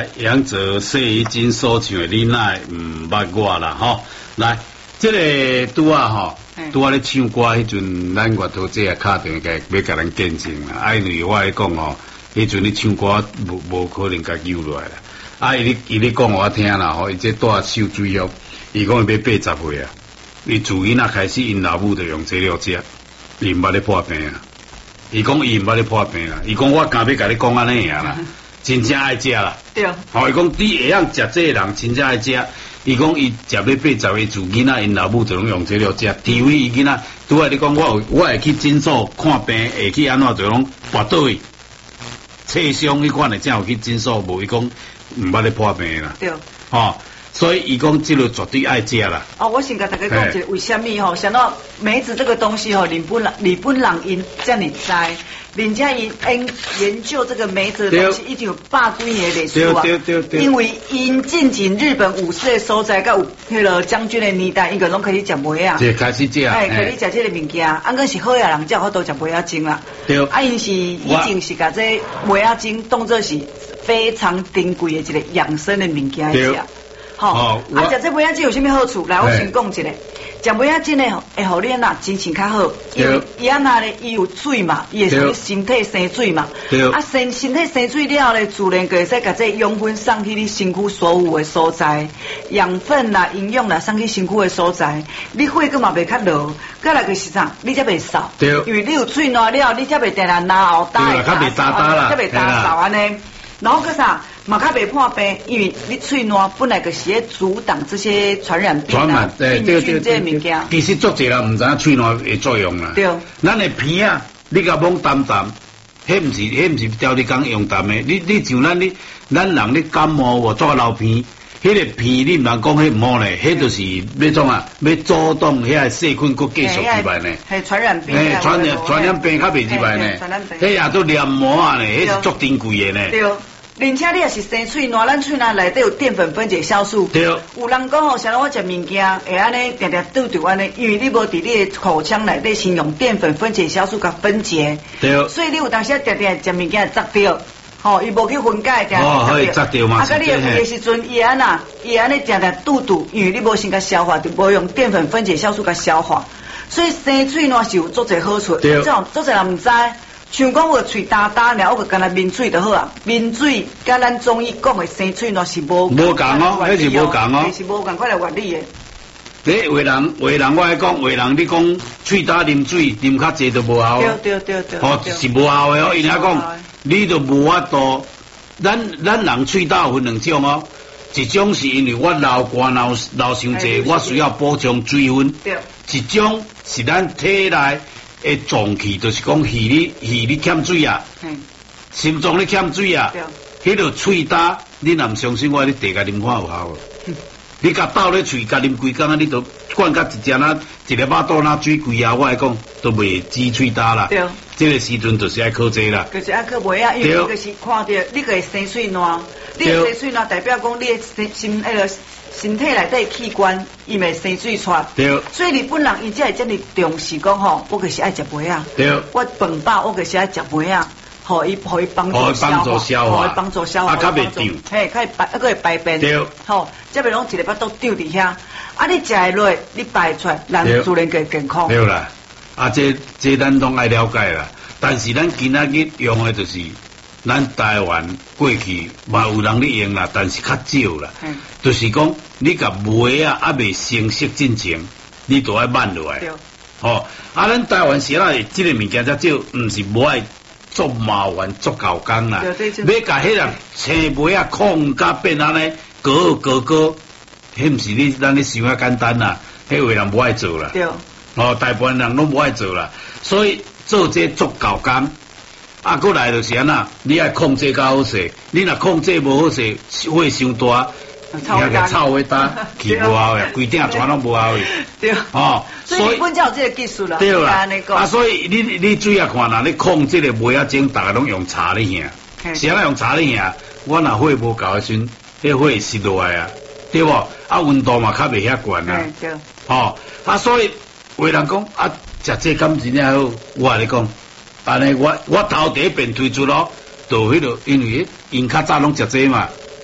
来，杨泽细鱼精所唱的你乃唔捌我啦吼。来，这个拄啊吼，拄啊咧唱歌迄阵，咱乐团这卡定个要甲咱见证啦。因为我来讲吼，迄阵你唱歌无可能甲救落来啦。伊咧讲我听啦吼，伊这带受水哦，伊讲伊要80岁啊。伊自囡仔开始，因老母就用这了食，伊毋捌咧破病啊。伊讲伊毋捌咧破病啊，伊讲我刚要甲你讲安尼样啦。真正爱食啦， 对。 吼，伊讲你会晓食这个人真正爱食。伊讲伊食要80岁，自囡仔因老母就拢用这了食。除非伊囡仔拄仔你讲我会去诊所看病，会去安怎就拢跋倒去，切伤迄款的才有去诊所，无伊讲毋捌咧破病啦。 对。 吼，所以伊讲这个绝对爱食啦。 哦，我先甲大家讲一下，为什么吼？想到梅子这个东西吼，日本人因遮尔知。人家研究这个梅子的东西，已经有100几年的历史啊。对。因为因进前日本武士的所在，甲有迄个将军的年代，应该拢开始食梅啊。 就开始食。 开始食这个物件，啊，个是好野人才有法度食梅仔精啦。对。啊，因是以前是甲这梅仔精当作是非常珍贵的一个养生的物件来食。好。啊，食这梅仔精有啥物好处？来，我先讲一下。食梅仔精呢，会互你呐精神较好，因为伊安那咧，伊有水嘛，伊会使你身体生水嘛。对。啊，身体生水了咧，自然就会使甲这养分送去你身躯所有的所在，养分啦、营养啦送去身躯的所在，你血个嘛袂较落，再来个是啥？你才袂瘦。对。因为你有喙烂了，你才袂定然拿后大的，较袂打啦，才袂打扫安尼。然后个啥？嘛较袂破病，因为你喙烂本来就是咧阻挡这些传染病啊、病菌这物件。 其实足侪人毋知影喙烂的作用啦。对。咱的鼻啊，你甲摸淡淡，迄毋是调你讲用淡的。你像咱人咧感冒或做流鼻，迄个鼻你毋通讲迄毋好咧，迄就是要创啊，要阻挡遐细菌佫继续入来呢。 系传染病。 传染病较袂入来呢。迄也做黏膜啊呢，迄是足珍贵的呢。对。 而且你也是生喙烂，咱喙烂内底有淀粉分解酵素。对。有人讲吼，像我食物件会安尼定定拄着安尼，因为你无伫你的口腔内底先用淀粉分解酵素甲分解。对。所以你有当时定定食物件会砸掉，吼，伊无去分解定定砸掉嘛。 啊，甲你会的时阵，伊安尼定定拄，因为你无先甲消化，就无用淀粉分解酵素甲消化，所以生喙烂是有足侪好处。对。这种足侪人毋知。像讲我喙干干了，我就干那抿水就好啊。抿水甲咱中医讲的生喙烂是无共哦， 迄是无共哦， 是无共款的原理的。 你为人我来讲，为人你讲喙干啉水啉较济就无效。 对。 哦，是无效的哦，因来讲，你就无法度。咱人喙干有分2种哦，一种是因为我流汗流伤济，我需要补充水分。对。一种是咱体内。诶，脏器就是讲气你欠水啊，心脏你欠水啊，迄个喙干，你若唔相信我，你地下啉看有效。你甲倒咧喙，甲啉规工啊，你都灌甲一只那一粒巴肚那水贵啊，我来讲都袂止喙干啦。对，这个时阵就是爱靠这啦。 就是爱靠袂啊，因为你就是看到你个会生喙烂，你生喙烂代表讲你的身体内底器官伊咪生水出，对。所以日本人伊才会遮尔重视讲吼，我就是爱食梅啊，对。我饭饱我就是爱食梅啊，互伊帮助消化，帮助消化， 较袂胀， 嘿，较会排便，对。吼，则袂拢一个巴肚胀伫遐，啊，你食会落，你排出来，人自然个健康。 对啦，啊，这咱拢爱了解啦，但是咱今仔日用的就是。咱台湾过去嘛有人咧用啦，但是较少啦。就是讲你甲梅啊未成熟进前，你都爱慢落来。吼，啊，咱台湾时啊，即个物件才少，毋是无爱做麻烦做搞工啦。要甲迄人青梅啊控甲变安尼，高，迄毋是咱咧想啊简单啦，迄有人无爱做啦。对。哦，大部分人拢无爱做啦，所以做这做搞工。啊，过来就是安那，你爱控制较好势，你若控制无好势，火伤大，臭会大，气无效呀，规顶全拢无效的。对。哦， 所以日本才有这个技术啦。 对啦。啊，所以你注意下看啦，你控制个梅仔精，大家拢用茶咧兄，是安用茶咧兄，我若火无够的时阵，迄火熄落来啊，对无？啊，温度嘛较袂遐悬啊。对。哦，啊，所以有人讲啊，食这敢真正好，我咧讲。安尼我头第一遍推出咯，就迄个，因为因较早拢食这嘛，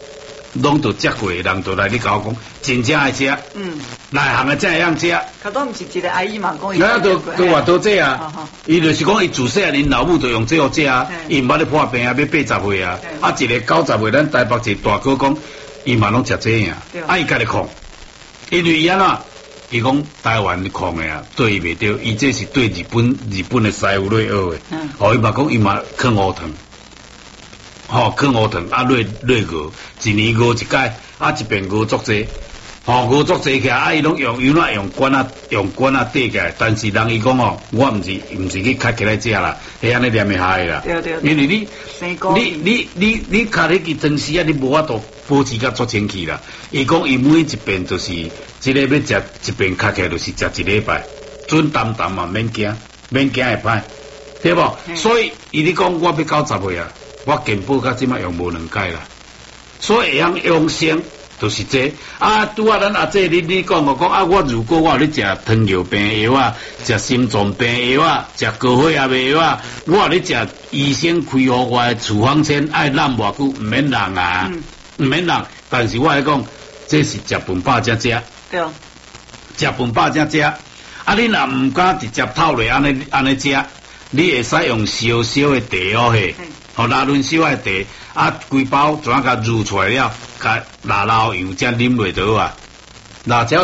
拢都食过，人都来你甲我讲，真正爱食。内行的真会样食。 可都毋是一个阿姨嘛讲伊。 那都话多这啊，伊就是讲伊自细汉因老母就用这好食啊，伊毋捌咧破病啊，要80岁啊，啊一个90岁，咱台北一大哥讲，伊嘛拢食这样，啊伊家己控，因为伊安怎？伊讲台湾控的啊，对伊袂对，伊这是对日本的师傅来学的，哦伊嘛讲伊嘛啃乌糖。啃乌糖啊，累鹅，一年鹅一届，啊一遍鹅足济，鹅足济起来，啊伊拢用管啊缀起来，但是人伊讲我毋是去开起来食啦，迄安尼念会下啦，因为你卡迄支长时啊，你无法度保持甲足清气啦。伊讲伊每一遍就是即个要食一遍开起来，就是食一礼拜，准淡淡嘛免惊会歹，对无？所以伊咧讲我要90岁啊。我健保到即摆用无2届啦，所以会晓养生就是这啊。拄啊，咱阿姐你讲我如果我有咧食糖尿病药啊，食心脏病药啊，食高血压药啊，我有咧食医生开互我的处方签，爱揽偌久，毋免人啊，毋免人。但是我来讲，这是食饭饱才食， 对， 食饭饱才食。啊，你若毋敢直接透落安尼食，你会使用小小的茶嘿。拉润小的茶，啊，规包怎甲入出来了，甲拉老油才啉落就好啊。那只要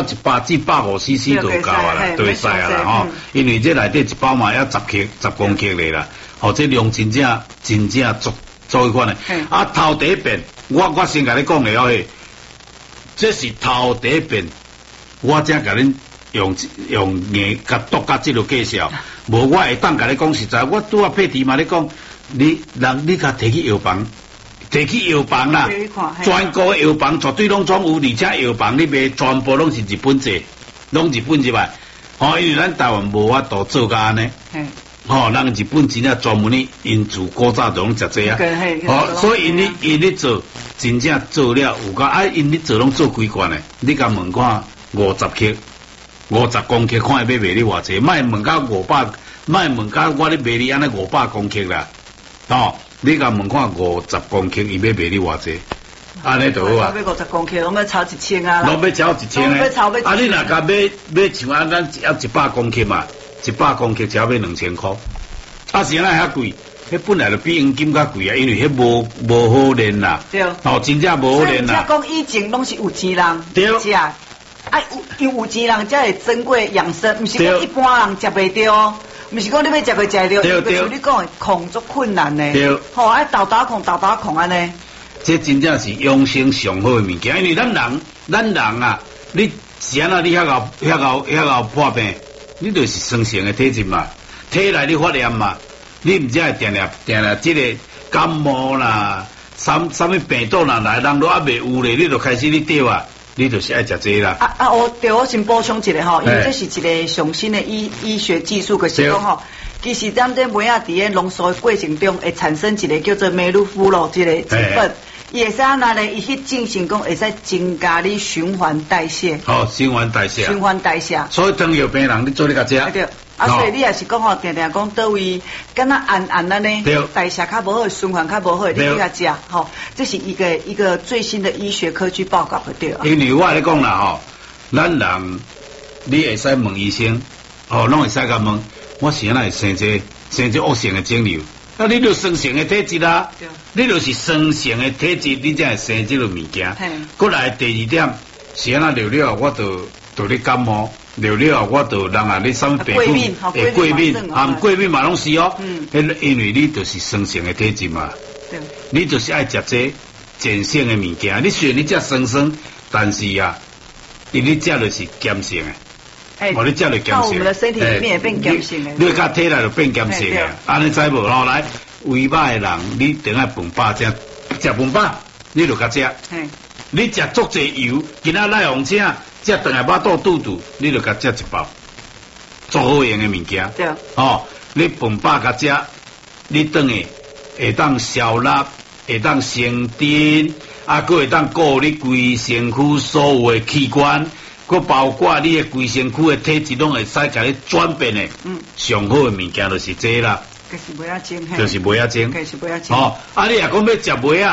150cc 就够啊啦，就会使啊啦吼。因为这内底一包嘛要10公克嘞啦，这量真正足一款的。啊，头第一遍，我先甲你讲了嘿，这是头第一遍，我才甲恁用硬甲独甲这个介绍，无我会当甲你讲实在，我拄啊配题嘛，你讲。你甲摕去药房啦，全国的药房绝对拢总有，而且药房你卖全部拢是日本制，拢日本入来。因为咱台湾无法度做甲安尼，人日本真正专门咧，因自古早就拢食这啊。所以因咧做，真正做了有甲因咧做拢做几罐的，你甲问看50公克，看伊要卖你偌济，莫问到500，莫问到我咧卖你安尼500公克啦。你甲问看50公克，伊要卖你偌济？安尼就好啊。 要50公克，拢要超1000啊。 拢要超1000诶。啊，你若甲买像咱要100公克嘛，100公克只要2000块。啊，是安尼遐贵？迄本来就比黄金较贵啊，因为迄无好炼啦。 对。 真正无好炼啦。 讲以前拢是有钱人食，有钱人才会珍贵养生，毋是讲一般人食袂着。毋是讲你要食个食着，就是你讲控足困难呢。对，爱豆控安尼。 这真正是养生上好的物件，因为咱人啊，你是安那你遐个破病，你就是生性的体质嘛，体内你发炎嘛，你毋只会定这个感冒啦，啥物病毒若来，人都还未有咧，你就开始你掉啊。你就是爱食这啦。 我先补充一个吼，因为这是一个上新的医学技术，就是讲吼，其实咱这梅亚伫个浓缩的过程中，会产生一个叫做梅鲁夫洛这个成分，伊会使安那咧，伊去进行讲会使增加你循环代谢。 循环代谢。 所以糖尿病人你做你个食。 对。所以你也是讲吼，定讲倒位，敢若按安尼，代谢较无好，循环较无好，你去甲食吼，这是一个最新的医学科学报告的对。 因为我来讲啦吼，咱人你会使问医生，拢会使甲问，我是安那会生这恶性的肿瘤，那你就生性的体质啦，你就是生性的体质，你才会生这个物件。过来第二点是安那了，我就咧感冒。了我就人啊，你什么病痛会过敏，过敏嘛拢是哦。因为你就是生性的体质嘛，你就是爱食这碱性的物件。你虽然你食酸，但是啊，因你食就是碱性的，你食就碱性。 我们的身体里面也变碱性的。 你甲体内就变碱性的，安尼知无？来，胃歹的人，你等下饭饱食饭饱，你就甲食。你食足济油，今仔来红请。这顿下巴肚肚，你就甲食一包，做好用的物件。对。你饭饱甲食，你顿下会当消力，会当生津，佫会当顾你规身躯所有的器官，佫包括你的规身躯的体质，拢会使甲你转变的。上好的物件就是这啦。 就是梅仔精。 你若讲要食梅仔，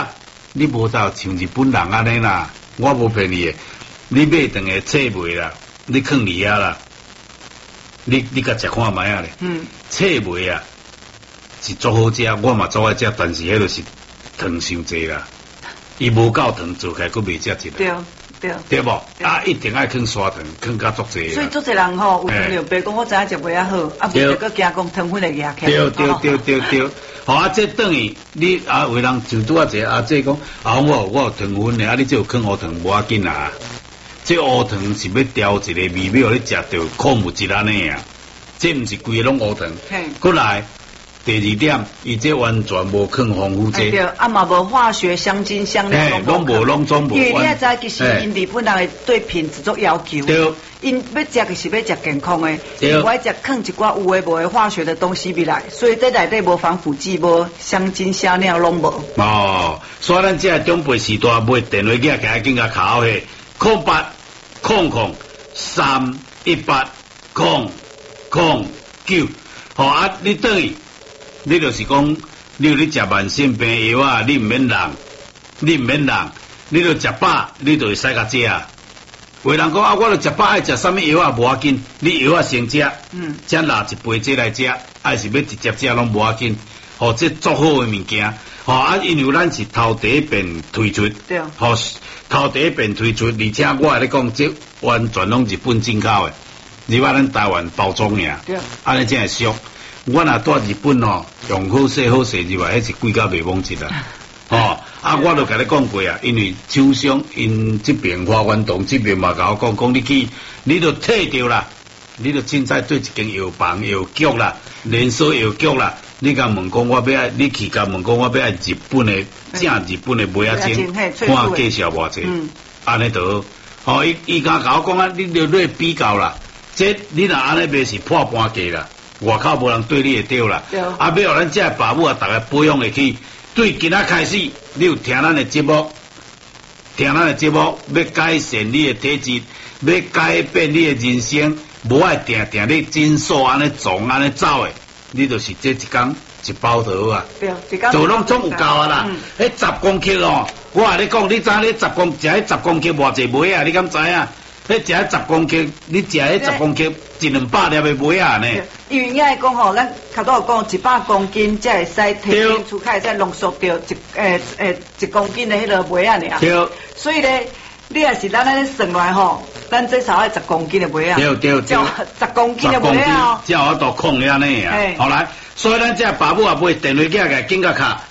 你无到像日本人安尼啦，我无骗你的，你买顿个册卖啦，你放里啊啦，你甲食看卖啊咧，册卖啊是足好食，我嘛足爱食，但是迄个是糖伤济啦，伊无够糖做起来佫袂食一个。 对无？啊，一定爱放砂糖，放较足济。 所以足侪人吼，有糖尿病讲我知影食袂好，啊，袂着佫惊讲糖分会压起。 对。好啊，这等于你啊，有人就拄啊一个啊，这讲啊，我有糖分的啊，你这有放乌糖无要紧啊。这乌糖是要调一个味道，你食着矿物质安尼啊。这毋是规个拢乌糖。过来。第二点，伊这完全无放防腐剂， 对，啊嘛无化学香精香料拢无，拢总无。 因为你也知，其实因日本人对品质做要求， 对， 因要食就是要食健康的，因为食放一寡有诶无诶化学的东西入来，所以这内底无防腐剂、无香精香料拢无。 哦，所以咱这长辈时代买电话机啊，加紧甲考下0800380009，好啊，你等于。你就是讲，你有咧食慢性病药啊，你毋免人，你著食饱，你就会使甲食啊。有人讲啊，我著食饱爱食啥物药啊，无要紧，你药啊先食，才拿一杯这来食，还是要直接食拢无要紧。哦，这足好诶物件，哦啊，因为咱是头第一遍推出， 对， 哦，头第一遍推出，而且我咧讲，这完全拢日本进口诶，日本咱台湾包装尔， 对， 安尼真系俗。我若住日本哦，用好势入来，迄是贵甲袂忘记啦。哦，啊，我就甲你讲过啊，因为厂商因这边花园洞这边嘛甲我讲你去，你就退掉啦，你就凊彩对一间药房、药局啦、连锁药局啦，你甲问讲我要爱，你去甲问讲我要爱日本的正日本的买啊精，看介绍偌济，安尼就好。哦，伊甲我讲啊，你就咧比较啦，这你若安尼卖是破半价啦。外口无人对你会对啦，啊，要咱这爸母啊，大家保养会起。对今仔开始，你有听咱的节目，要改善你的体质，要改变你的人生，无爱定你诊所安尼撞安尼走的，你就是这一工一包就好啊。 对， 就拢总有够啊啦。迄10公克哦，我甲你讲，你知你食迄10公克偌济买啊？你敢知影？迄食迄10公克，你食迄10公克1-200粒的买啊呢？ 因为应该讲吼，咱较多讲100公斤才会使提炼出，才会使浓缩掉1公斤的迄个梅啊尔。对。所以咧，你也是咱安尼算来吼，咱最少要10公斤的梅啊。对。10公斤的梅啊。 才有法度控了呢啊。好来，所以咱这爸母啊买电话机个紧甲卡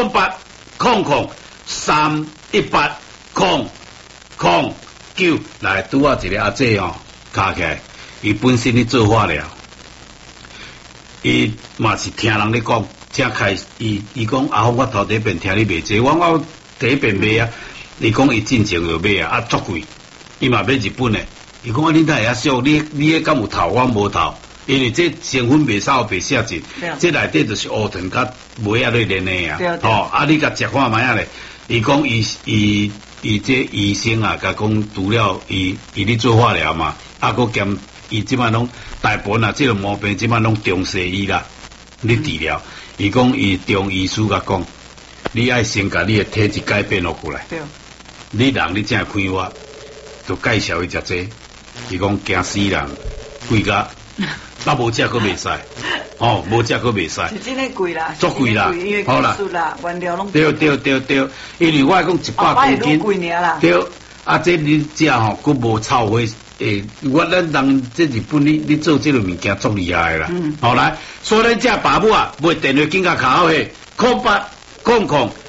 0800318009来拄啊一个阿姐哦，卡起来，伊本身咧做化疗。伊嘛是听人咧讲，才开伊讲啊，我头第一遍听你卖这，我第一遍卖啊，伊讲伊进前就买啊，足贵，伊嘛买日本的，伊讲啊，你哪会遐俗？你迄敢有头？我无头，因为这成分袂少袂写进，这内底就是乌糖甲梅啊类连的啊，哦，啊你甲食看卖啊咧，伊讲伊这医生啊，甲讲除了伊咧做化疗嘛，啊佫兼。伊即摆拢大部分啊，即个毛病即摆拢中西医啦，咧治疗。伊讲伊中医师甲讲，你爱先甲你的体质改变落过来。对。你人你正开我，就介绍伊食这。伊讲惊死人，贵甲，啊无食佫袂使，哦无食佫袂使。 是真诶贵啦， 足贵啦， 好啦，原料拢。 对，因为我讲100公斤，对，啊这你食吼佫无臭味。咱人这日本你做这个物件足厉害啦，好来，所以咱这爸母啊，买电话紧甲卡去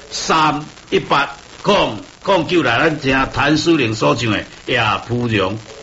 0800318009来，咱听谭书玲所唱的《夜蒲蓉》。